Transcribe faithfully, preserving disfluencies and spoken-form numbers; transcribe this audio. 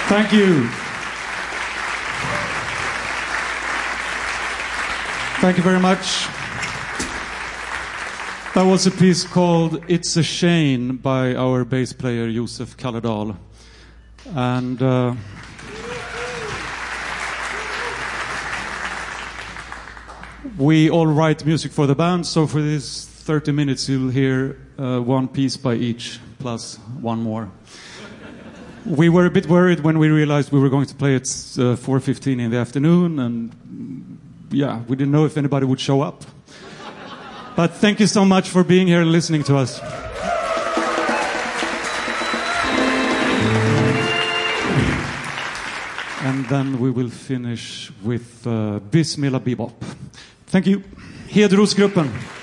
Thank you. Thank you very much. That was a piece called It's a Shame by our bass player Josef Kalledal. And uh, we all write music for the band, so for these thirty minutes you'll hear uh, one piece by each, plus one more. We were a bit worried when we realized we were going to play at uh, four fifteen in the afternoon, and yeah, we didn't know if anybody would show up. But thank you so much for being here and listening to us. And then we will finish with uh, Bismillah Bebop. Thank you. Hedrosgruppen.